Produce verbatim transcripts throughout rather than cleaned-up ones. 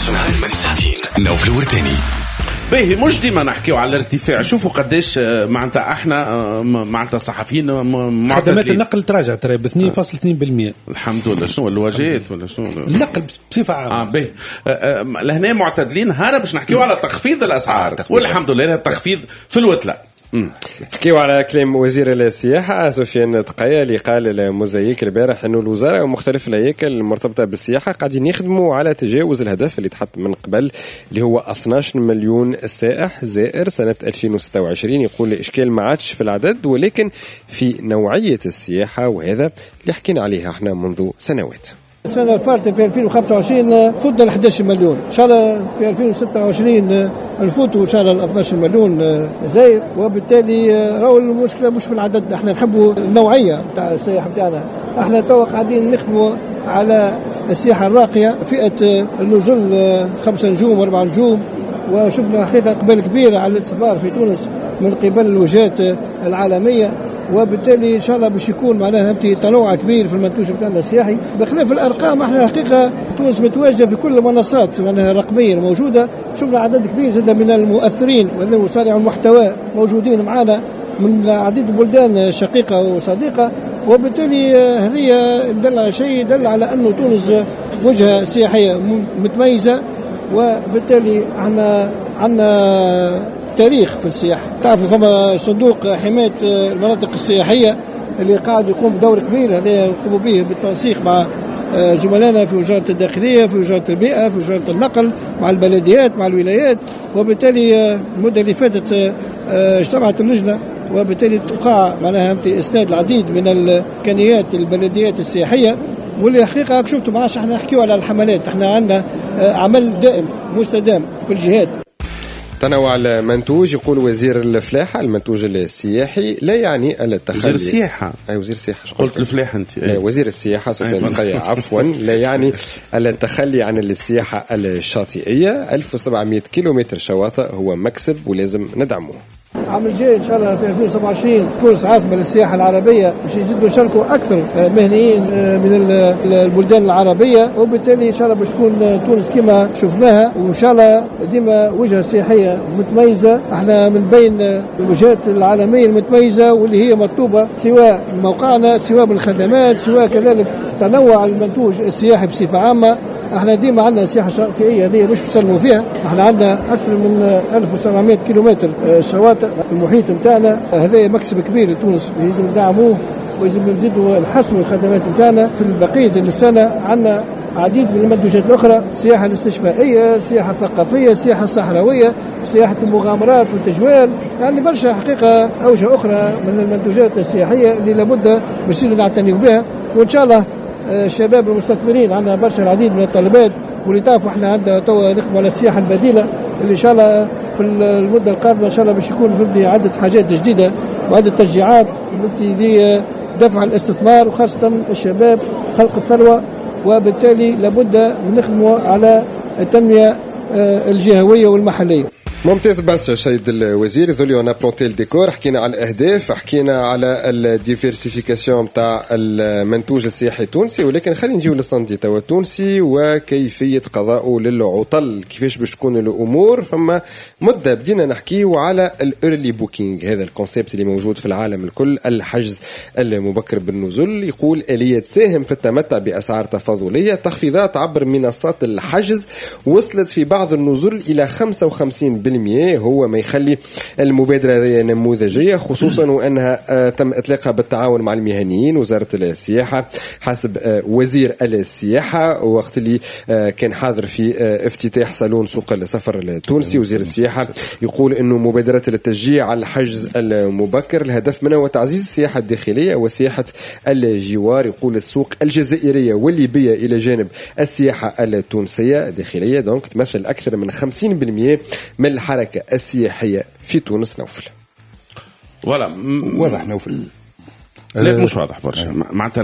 نصف نهار من ساعتين نوف الورداني. باهي مش ديما نحكيو على الارتفاع. شوفوا قداش معناتها احنا معناتها الصحفيين خدمات النقل تراجع ترى ب اثنين فاصلة اثنين بالمئة. الحمد لله. شنو الواجهات ولا شنو النقل بصفه عامه؟ اه باهي لهنا معتدلين. هنا باش نحكيو على تخفيض الاسعار والحمد لله التخفيض في الوتله. نحكيو على كلام وزير السياحة سفيان تقية اللي قال الموزايك البارح أنه الوزارة ومختلف الهياكل المرتبطة بالسياحة قاعدين يخدموا على تجاوز الهدف اللي تحط من قبل اللي هو اثني عشر مليون سائح زائر سنة ألفين وستة وعشرين. يقول الإشكال ما عادش في العدد ولكن في نوعية السياحة، وهذا اللي حكينا عليها احنا منذ سنوات. السنة الفارطة في ألفين وخمسة وعشرين فوتنا ال أحد عشر مليون، إن شاء الله في ألفين وستة وعشرين نفوتوا إن شاء الله ال اثني عشر مليون زائر، وبالتالي راهو المشكلة مش في العدد، احنا نحبوا النوعية بتاع السياحة بتاعنا. احنا تو قاعدين نخدموا على السياحة الراقية، فئة النزول خمسة نجوم وأربعة نجوم، وشفنا حقيقة إقبال كبير على الاستثمار في تونس من قبل الوجهات العالمية، وبالتالي ان شاء الله باش يكون معناها تنوع كبير في المنتوج بتاعنا السياحي. بخلاف الارقام احنا الحقيقه تونس متواجده في كل المنصات معناها الرقميه الموجوده. شفنا عدد كبير جدا من المؤثرين وصانع المحتوى موجودين معنا من عديد البلدان شقيقه وصديقه، وبالتالي هذه دل على شيء، دل على انه تونس وجهه سياحيه متميزه، وبالتالي احنا عندنا تاريخ في السياحة. تعرفوا فما صندوق حماية المناطق السياحية اللي قاعد يقوم بدور كبير، هذا يقوم به بالتنسيق مع زملائنا في وزارة الداخلية، في وزارة البيئة، في وزارة النقل، مع البلديات، مع الولايات. وبالتالي المدة اللي فاتت اجتمعت اللجنة، وبالتالي تقع معناها إسناد العديد من الإمكانيات البلديات السياحية، واللي حقيقة شفتوا معاش احنا نحكيو على الحملات. احنا عندنا عمل دائم مستدام في الجهات. تنوع المنتوج. يقول وزير الفلاحة المنتوج السياحي لا يعني التخلي. وزير السياحة. أي وزير السياحة. قلت الفلاحة أنت. أي. وزير السياحة سفيان تقية عفوا لا يعني التخلي عن السياحة الشاطئية. ألف وسبعمائة كيلومتر شواطئ هو مكسب ولازم ندعمه. العام الجاي ان شاء الله في ألفين وسبعة وعشرين تونس عاصمه للسياحه العربيه، باش يزيدوا يشاركوا اكثر مهنيين من البلدان العربيه، وبالتالي ان شاء الله باش تكون تونس كما شفناها، وان شاء الله ديما وجهه سياحيه متميزه. احنا من بين الوجهات العالميه المتميزه واللي هي مطلوبه، سواء موقعنا سواء بالخدمات سواء كذلك تنوع المنتوج السياحي بصفه عامه. احنا ديما عندنا سياحه شاطئيه هذه مش نسلموا فيها، احنا عندنا اكثر من ألف وسبعمائة كيلومتر شواطئ المحيط نتاعنا، هذا مكسب كبير لتونس لازم ندعموه، ولازم نزيدوا نحسنوا الخدمات نتاعنا. في بقيه السنه عندنا عديد من المنتوجات الاخرى، السياحه الاستشفائيه، السياحه الثقافيه، السياحه الصحراويه، سياحه المغامرات والتجوال، يعني برشا حقيقه اوجه اخرى من المنتوجات السياحيه اللي لابد باش نعتني بها. وان شاء الله الشباب المستثمرين عندنا برشا العديد من الطلبات، واللي تعرفوا احنا عندنا توا نخدموا على السياحه البديله اللي ان شاء الله في المده القادمه ان شاء الله باش يكون في عده حاجات جديده وعده تشجيعات التي دفع الاستثمار وخاصه الشباب، خلق الثروه، وبالتالي لابد نخدموا على التنميه الجهويه والمحليه. ممتاز برشا سيد الوزير. ذولي انا بلونتي الديكور، حكينا على الاهداف، حكينا على الديفيرسيفيكاسيون تاع المنتوج السياحي التونسي، ولكن خلينا نجيو للصندي توا التونسي وكيفيه قضائه للعطل، كيفاش باش تكون الامور. فما مده بدينا نحكيو على الايرلي بوكينج، هذا الكونسيبت اللي موجود في العالم الكل، الحجز المبكر بالنزول. يقول آلية تساهم في التمتع باسعار تفاضليه، تخفيضات عبر منصات الحجز وصلت في بعض النزول الى خمسة وخمسين بالمئة. هو ما يخلي المبادرة هذه نموذجية، خصوصا وأنها تم إطلاقها بالتعاون مع المهنيين وزارة السياحة حسب وزير السياحة، وقت اللي كان حاضر في افتتاح صالون سوق السفر التونسي. وزير السياحة يقول أنه مبادرة التشجيع على الحجز المبكر الهدف منها هو تعزيز السياحة الداخلية وسياحة الجوار. يقول السوق الجزائرية والليبية إلى جانب السياحة التونسية الداخلية دونك تمثل أكثر من خمسين بالمئة من الحركة السياحية في تونس. نوفل ولا واضح نوفل لا مش واضح برشا معناتها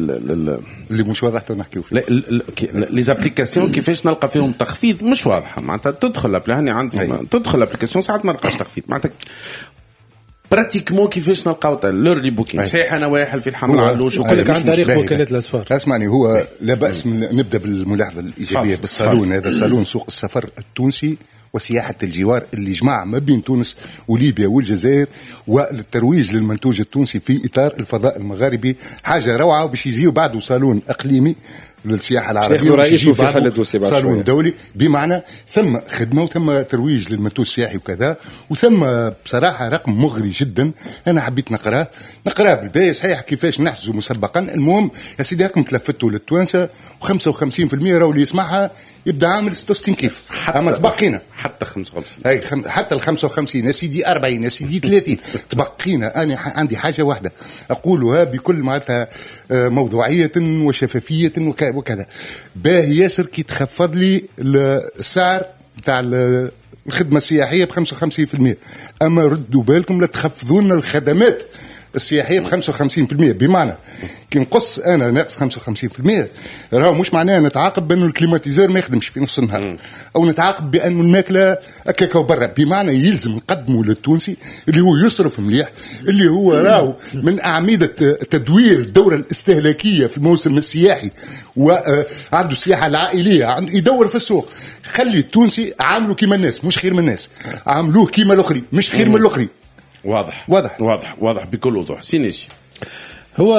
اللي مش واضح تنحكيو فيه لي زابليكاسيون كيفاش نلقى فيهم تخفيض مش واضحه. معناتها تدخل ابل هاني عندي تدخل ابليكاسيون ساعات ما تلقاش تخفيض. معناتها براتيكمون كيفاش نلقاو لورلي بوكينغ. صحيح انا واحد في الحمل علوش يقول لك عن طريق وكالات الاسفار. اسمعني، هو لا باس من نبدا بالملاحظه الايجابيه بالصالون هذا، صالون سوق السفر التونسي وسياحة الجوار اللي جمع ما بين تونس وليبيا والجزائر والترويج للمنتوج التونسي في إطار الفضاء المغاربي حاجة روعة. وباش يجيو بعده صالون إقليمي للسياحة العربية رئيسه في حل الدوسي بعد صالون شوية. دولي، بمعنى ثم خدمة وثم ترويج للمنتوج السياحي وكذا، وثم بصراحة رقم مغري جدا. أنا حبيت نقراه نقراه بالباهي. صحيح كيفاش نحجزوا مسبقا، المهم يا سيدي هاكم تلفتوا للتوانسة وخمسة وخمسين بالمئة راهو اللي يسمعها يبدا عامل ستة وستين كيف. اما تبقينا حتى خمسة وخمسين، اي خم... حتى ال خمسة وخمسين يا سيدي أربعين يا سيدي ثلاثين تبقينا. انا ح... عندي حاجه واحده اقولها بكل معناتها موضوعيه وشفافيه وك... وكذا. باهي ياسر كي تخفض لي السعر نتاع الخدمه السياحيه ب خمسة وخمسين بالمئة، اما ردوا بالكم لا تخفضوا لنا الخدمات السياحيه ب خمسة وخمسين بالمئة. بمعنى كي نقص انا ناقص خمسة وخمسين بالمئة راهو مش معناه نتعاقب بانه الكليماتيزور ما يخدمش في نص النهار، او نتعاقب بانه الماكله هكاك برا. بمعنى يلزم نقدموا للتونسي اللي هو يصرف مليح، اللي هو راهو من اعمده تدوير الدوره الاستهلاكيه في الموسم السياحي، وعنده السياحه العائليه، عنده يدور في السوق. خلي التونسي عاملوا كيما الناس مش خير من الناس، عاملوه كيما الاخرين مش خير من الاخرين. واضح واضح واضح واضح بكل وضوح. سينيجي هو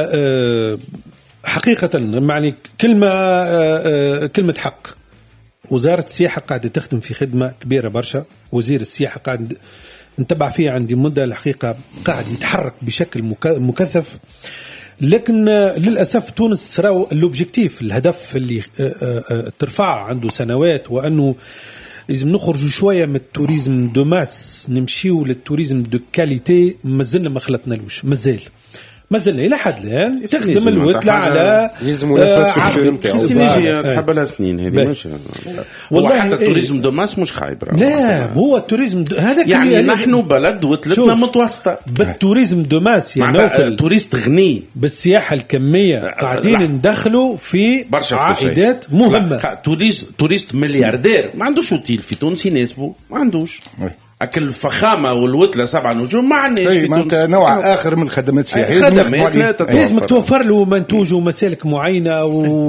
حقيقة يعني كلمة كلمة حق. وزارة السياحة قاعدة تخدم في خدمة كبيرة برشا. وزير السياحة قاعد نتبع فيه عندي مدة، الحقيقة قاعد يتحرك بشكل مكثف. لكن للأسف تونس راهو الأوبجيكتيف الهدف اللي ترفع عنده سنوات، وأنه لازم نخرجوا شويه من التوريزم دو ماس نمشيو للتوريزم دو كاليتي. مازلنا ما خلطنالوش، مازال مازلنا الى حد الان تخدم الوتله على يلزموا الانفراستركتور نتاعو. سينيجي تحب لها سنين هذه مش والله. حتى التوريزم دو ماس مش خايب. لا هو التوريزم هذا يعني نحن بلد وتلتنا متوسطه بالتوريزم دو ماس، يعني نوفل توريست غني بالسياحه الكميه قاعدين ندخلوا في عائدات مهمه. توريست توريست ملياردير ما عندوش اوتيل في تونس يناسبه، ما عندوش أكل الفخامة والوتلة سبعة نجوم ما عندناش في تونس. أنت نوع آخر من الخدمات السياحية لازمك توفر له منتوج ومسالك معينة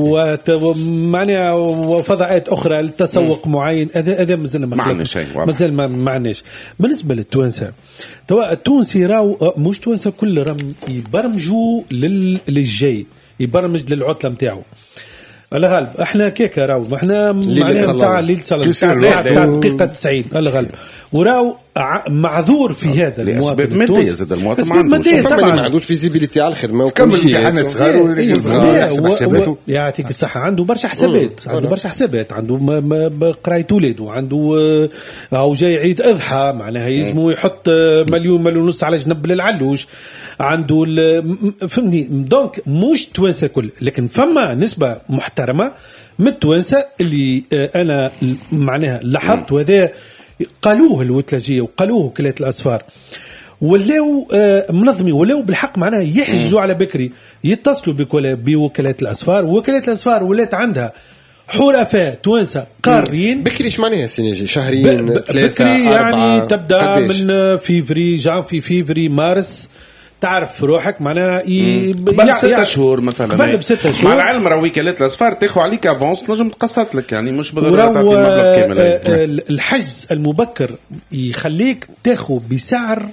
ومعناها وفضاءات أخرى للتسوق معين. هذا هذا مازال ما عندناش، مازال ما عندناش. بالنسبة للتوانسة توا التونسي راو مش توانسة كل رم يبرمجوا للجاي، يبرمج للعطلة متاعه. الغالب احنا كيكا راو احنا معناها نتاع الليل صلاة تاع دقيقة تسعين الغالب، وراو معذور في هذا لأسباب مادية. زاد المواطن ما عندوش طبعا ما عندوش فيزيبيليتي على الخدمة وكمل امتحانات صغار ويحسب حساباته. يعطيك الصحة عنده برشا حسابات، عنده برشا حسابات، عنده قراية ولاد، وعنده أو جاي عيد أضحى معناها يلزمو يحط مليون مليون ونص على جنب للعلوش، عنده فهمني. دونك مش توانسة كل، لكن فما نسبة محترمة من التوانسة اللي أنا معناها لاحظت، وهذا قالوه الوتلاجية وقالوه وكالات الأسفار، ولاو منظمي ولاو بالحق معناها يحجزوا على بكري، يتصلوا بوكالات الأسفار، ووكالات الأسفار ولات عندها حرفاء توانسة قارين. بكري ايش معناها سينيجي؟ شهرين ثلاثة بكري أربعة يعني تبدأ قديش؟ من فيفري جان في فيفري مارس، تعرف روحك معناها قبل ستة شهور مثلا، قبل بستة شهور. مع العلم راه وكالات الأسفار تاخذ عليك افونس تنجم تقسط لك، يعني مش بالضروره تعطي المبلغ كامل. الحجز المبكر يخليك تاخذ بسعر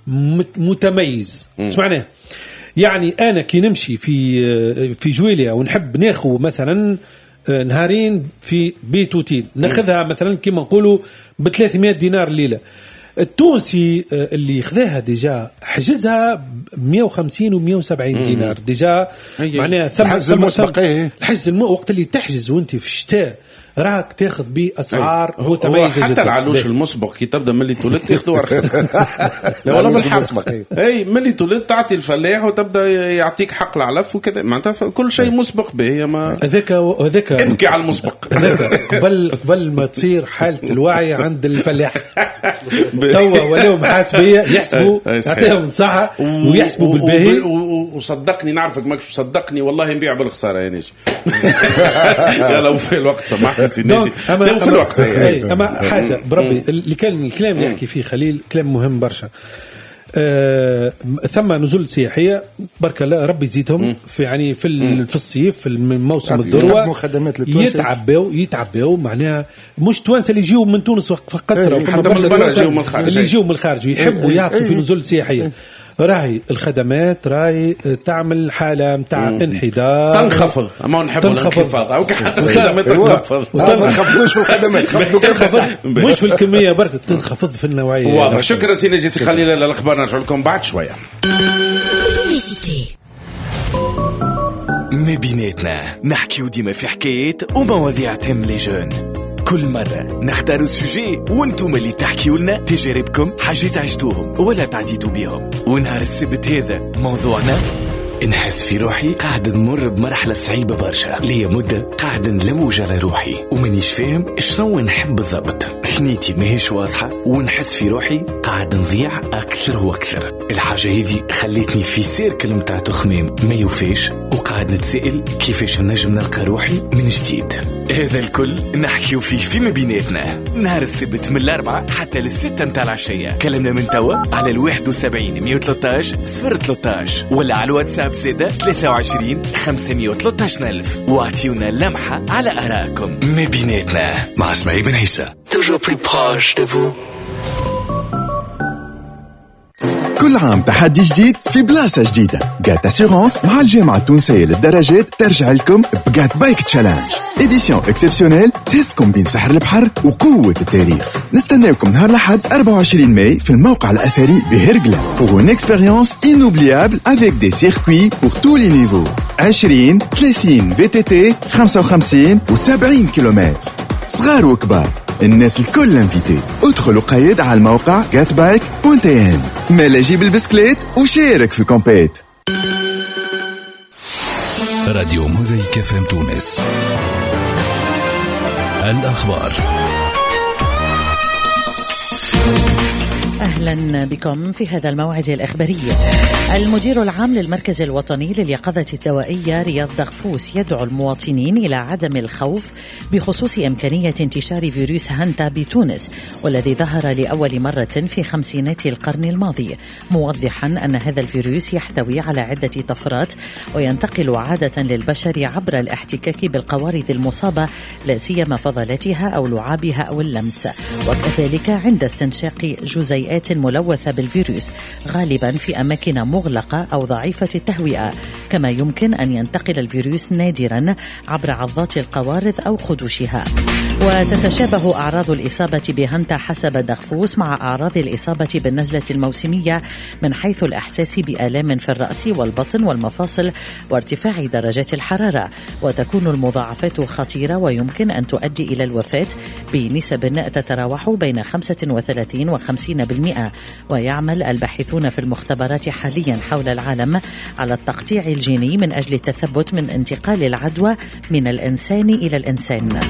متميز. ايش معناه؟ يعني انا كي نمشي في في جويليا ونحب ناخذ مثلا نهارين في بيت اوتيل، ناخذها مثلا كما نقولوا ب ثلاثمائة دينار ليله. التونسي اللي خذاها ديجا حجزها ب مئة وخمسين و مئة وسبعين دينار ديجا، معناها ثم الحجز المسبق. الحجز الم... وقت اللي تحجز وانت في الشتاء راك تاخذ باسعار متميزه. حتى العلوش المسبق كي تبدا ملي تولد تاخذوا ارخص. لا والله بالحق، اي ملي تولد تعطي الفلاح وتبدا يعطيك حق العلف وكذا، معناتها كل شيء مسبق به. هي ما هذاك هذاك ابكي على المسبق. هذاك قبل قبل ما تصير حاله الوعي عند الفلاح توا ولاو محاسبيه يحسبوا يعطيهم صحه ويحسبوا بالباهي. وصدقني نعرفك ماكش صدقني والله نبيع بالخساره يا نجي. لو في الوقت سمحت سيدي أما في الوقت. أما حاجة بربي اللي كان الكلام اللي يحكي فيه خليل كلام مهم برشا. آه ثم نزول سياحيه برك الله ربي يزيدهم في يعني في في الصيف في موسم الذروه يتعبوا يتعبوا معناها مش توانسه اللي يجيو من تونس فقط اللي يجيو من الخارج يحبوا يعطوا في نزول سياحيه. راهي الخدمات راهي تعمل حاله نتاع انحدار تنخفض اما نحبوا الانخفاض او حتى الخدمات تنخفض ما نخفضوش في الخدمات تنخفض مش في الكميه برك تنخفض في النوعيه. واضح. شكرا سي نجيت خليل. الاخبار نرجع لكم بعد شويه. ما بيناتنا نحكيو ديما في حكايات ومواضيع تهم لي جون. كل مرة نختاروا سوجي وانتم اللي تحكيوا لنا تجاربكم، حاجات عشتوهم ولا تعديتوا بيهم. ونهار السبت هذا موضوعنا نحس في روحي قاعد نمر بمرحلة صعيبة برشا، ليا مدة قاعد نلوج على روحي ومانيش فاهم شنو نحب بالضبط. ثنيتي ماهيش واضحة ونحس في روحي قاعد نضيع أكثر وأكثر. الحاجة هذه خليتني في سيركل متاع تخمام ما يوفيش، وقاعد نتسائل كيفاش نجم نلقى روحي من جديد. هذا الكل نحكيو فيه في مبيناتنا نهار السبت من الأربعة حتى للستة متاع العشية. كلامنا من توا على الواحد وسبعين مية وثلاثة عشر صفر ثلاثة عشر ولا على الواتساب زادة ثلاثة وعشرين خمسمية وثلاثة عشر ألف، واعطيونا لمحة على آرائكم. مبيناتنا مع اسماعيل بن عيسى. Toujours plus proche de vous. كل عام تحدي جديد في بلاصة جديدة. جات أسيغونس مع الجامعة التونسية للدراجات ترجع لكم بجات بايك تشالنج إديسيون اكسبسيونيل تهزكم بين سحر البحر وقوة التاريخ. نستناوكم نهار الأحد أربعة وعشرين ماي في الموقع الأثري بهرقلة pour une expérience inoubliable avec des circuits pour tous les niveaux. عشرين ثلاثين في تي تي خمسة وخمسين و سبعين كيلومتر. صغار وكبار الناس الكل انفيتي. ادخلوا قيد على الموقع جات بايك دوت ان. مالا جيب البسكليت وشارك في كومبيت. راديو موزايك اف ام تونس. الأخبار. أهلا بكم في هذا الموعد الإخباري. المدير العام للمركز الوطني لليقظة الدوائية رياض دغفوس يدعو المواطنين إلى عدم الخوف بخصوص إمكانية انتشار فيروس هانتا بتونس والذي ظهر لأول مرة في خمسينات القرن الماضي، موضحا أن هذا الفيروس يحتوي على عدة طفرات وينتقل عادة للبشر عبر الاحتكاك بالقوارض المصابة لا سيما فضلاتها أو لعابها أو اللمس، وكذلك عند استنشاق جزيئات ملوثة بالفيروس غالبا في أماكن مغلقة أو ضعيفة التهوئة. كما يمكن أن ينتقل الفيروس نادرا عبر عضات القوارض أو خدوشها. وتتشابه أعراض الإصابة بهانتا حسب دغفوس مع أعراض الإصابة بالنزلة الموسمية من حيث الإحساس بآلام في الرأس والبطن والمفاصل وارتفاع درجات الحرارة، وتكون المضاعفات خطيرة ويمكن أن تؤدي إلى الوفاة بنسب تتراوح بين خمسة وثلاثين وخمسين بالمئة. ويعمل الباحثون في المختبرات حاليا حول العالم على التقطيع الجيني من أجل التثبت من انتقال العدوى من الإنسان إلى الإنسان.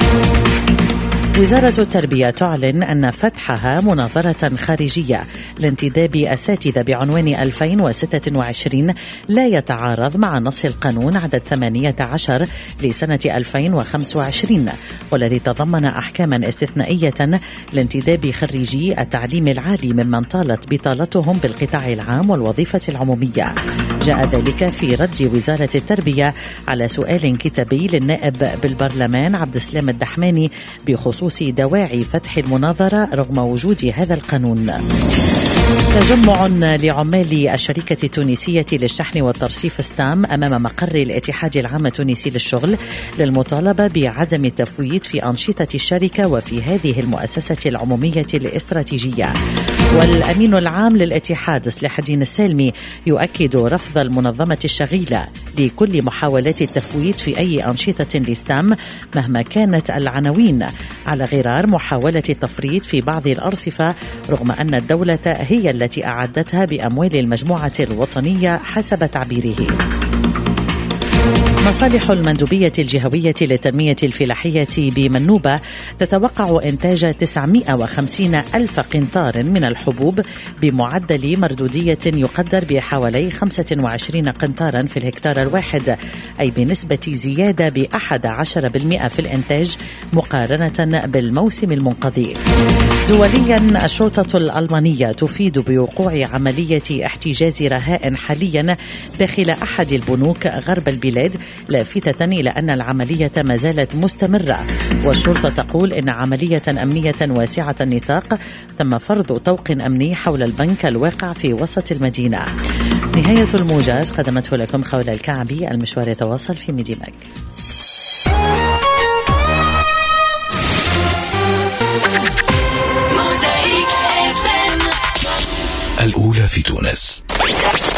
وزارة التربية تعلن أن فتحها مناظرة خارجية لانتداب أساتذة بعنوان ألفين وستة وعشرين لا يتعارض مع نص القانون عدد ثمانية عشر لسنة ألفين وخمسة وعشرين، والذي تضمن أحكاما استثنائية لانتداب خريجي التعليم العالي ممن طالت بطالتهم بالقطاع العام والوظيفة العمومية. جاء ذلك في رد وزارة التربية على سؤال كتابي للنائب بالبرلمان عبد السلام الدحماني بخصوص دواعي فتح المناظرة رغم وجود هذا القانون. تجمع لعمال الشركة التونسية للشحن والترصيف ستام أمام مقر الاتحاد العام التونسي للشغل للمطالبة بعدم التفويت في أنشطة الشركة وفي هذه المؤسسة العمومية الاستراتيجية. والأمين العام للاتحاد صلاح الدين السالمي يؤكد رفض المنظمة الشغيلة لكل محاولات التفويت في أي أنشطة لستام مهما كانت العناوين، على غرار محاولة التفريط في بعض الأرصفة رغم أن الدولة هي التي أعدتها بأموال المجموعة الوطنية حسب تعبيره. مصالح المندوبية الجهوية للتنمية الفلاحية بمنوبة تتوقع إنتاج تسعمائة وخمسين ألف قنطار من الحبوب بمعدل مردودية يقدر بحوالي خمسة وعشرين قنطارا في الهكتار الواحد، أي بنسبة زيادة بأحد عشر بالمئة في الإنتاج مقارنة بالموسم المنقضي. دوليا، الشرطة الألمانية تفيد بوقوع عملية احتجاز رهائن حاليا داخل أحد البنوك غرب البلاد، لافتة إلى أن العملية ما زالت مستمرة. والشرطة تقول إن عملية أمنية واسعة النطاق تم فرض طوق أمني حول البنك الواقع في وسط المدينة. نهاية الموجز قدمته لكم خولة الكعبي. المشوار يتواصل في ميديماك. الأولى في تونس.